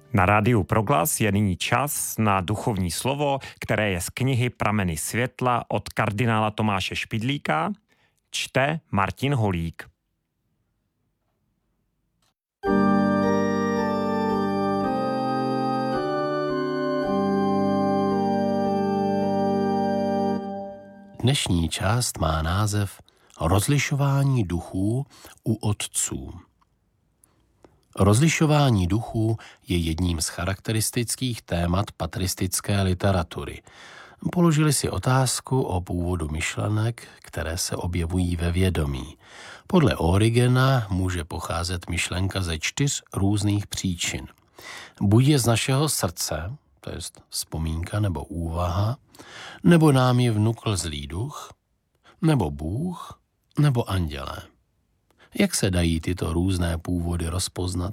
Na rádiu Proglas je nyní čas na duchovní slovo, které je z knihy Prameny světla od kardinála Tomáše Špidlíka. Čte Martin Holík. Dnešní část má název Rozlišování duchů u otců. Rozlišování duchů je jedním z charakteristických témat patristické literatury. Položili si otázku o původu myšlenek, které se objevují ve vědomí. Podle Origena může pocházet myšlenka ze 4 různých příčin. Buď je z našeho srdce, to je vzpomínka nebo úvaha, nebo nám ji vnukl zlý duch, nebo Bůh, nebo andělé. Jak se dají tyto různé původy rozpoznat?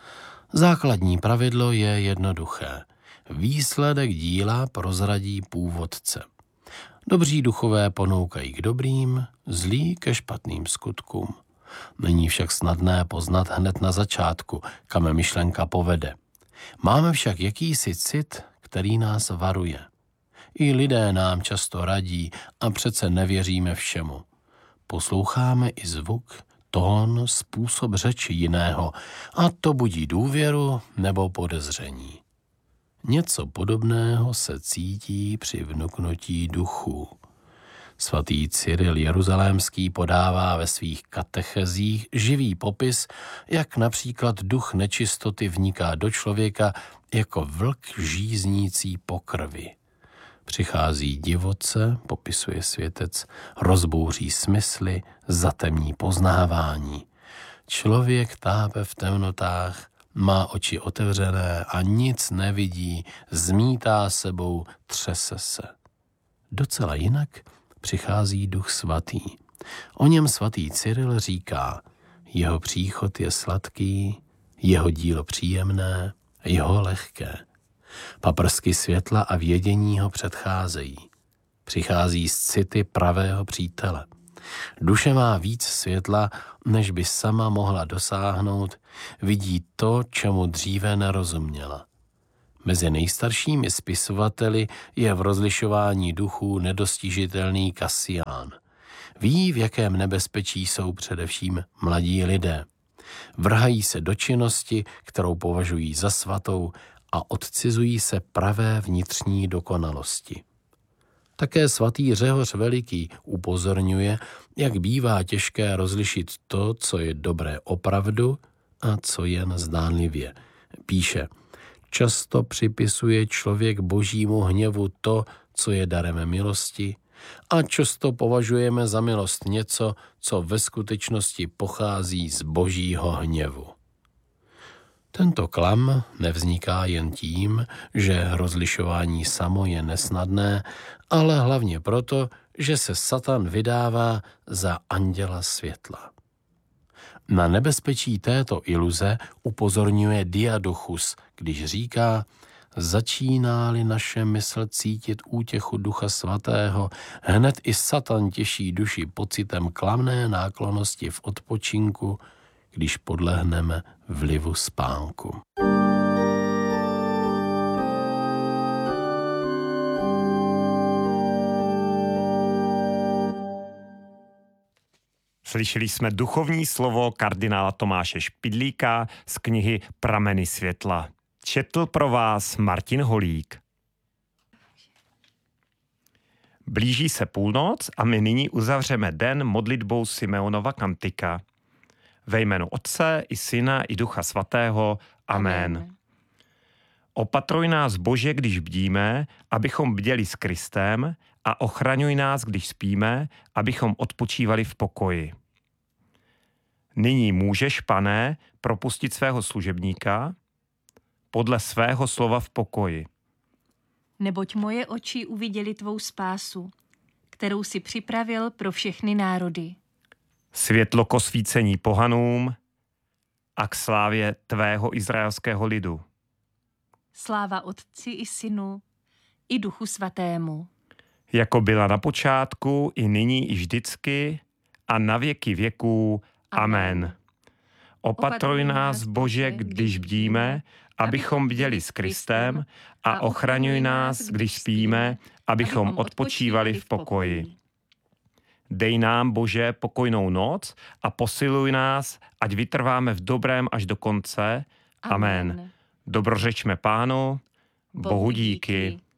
Základní pravidlo je jednoduché. Výsledek díla prozradí původce. Dobří duchové ponoukají k dobrým, zlí ke špatným skutkům. Není však snadné poznat hned na začátku, kam myšlenka povede. Máme však jakýsi cit, který nás varuje. I lidé nám často radí a přece nevěříme všemu. Posloucháme i zvuk, tón, způsob řeči jiného a to budí důvěru nebo podezření. Něco podobného se cítí při vnuknutí duchů. Svatý Cyril Jeruzalémský podává ve svých katechezích živý popis, jak například duch nečistoty vniká do člověka jako vlk žíznící po krvi. Přichází divoce, popisuje světec, rozbouří smysly, zatemní poznávání. Člověk tápe v temnotách, má oči otevřené a nic nevidí, zmítá sebou, třese se. Docela jinak přichází Duch svatý. O něm svatý Cyril říká, jeho příchod je sladký, jeho dílo příjemné, jeho lehké. Paprsky světla a vědění ho předcházejí. Přichází z city pravého přítele. Duše má víc světla, než by sama mohla dosáhnout, vidí to, čemu dříve nerozuměla. Mezi nejstaršími spisovateli je v rozlišování duchů nedostižitelný Kasián. Ví, v jakém nebezpečí jsou především mladí lidé. Vrhají se do činnosti, kterou považují za svatou, a odcizují se pravé vnitřní dokonalosti. Také svatý Řehoř Veliký upozorňuje, jak bývá těžké rozlišit to, co je dobré opravdu a co jen zdánlivě. Píše, často připisuje člověk božímu hněvu to, co je darem milosti, a často považujeme za milost něco, co ve skutečnosti pochází z božího hněvu. Tento klam nevzniká jen tím, že rozlišování samo je nesnadné, ale hlavně proto, že se Satan vydává za anděla světla. Na nebezpečí této iluze upozorňuje Diadochus, když říká, začíná-li naše mysl cítit útěchu Ducha svatého, hned i Satan těší duši pocitem klamné náklonnosti v odpočinku, když podlehneme vlivu spánku. Slyšeli jsme duchovní slovo kardinála Tomáše Špidlíka z knihy Prameny světla. Četl pro vás Martin Holík. Blíží se půlnoc a my nyní uzavřeme den modlitbou Simeonova kantika. Ve jménu Otce i Syna i Ducha svatého. Amen. Opatruj nás, Bože, když bdíme, abychom bděli s Kristem, a ochraňuj nás, když spíme, abychom odpočívali v pokoji. Nyní můžeš, Pane, propustit svého služebníka podle svého slova v pokoji. Neboť moje oči uviděly tvou spásu, kterou si připravil pro všechny národy. Světlo k osvícení pohanům a k slávě tvého izraelského lidu. Sláva Otci i Synu, i Duchu svatému. Jako byla na počátku, i nyní, i vždycky, a na věky věků. Amen. Opatruj nás, Bože, když bdíme, abychom bděli s Kristem, a ochraňuj nás, když spíme, abychom odpočívali v pokoji. Dej nám, Bože, pokojnou noc a posiluj nás, ať vytrváme v dobrém až do konce. Amen. Dobrořečme Pánu, Bohu díky.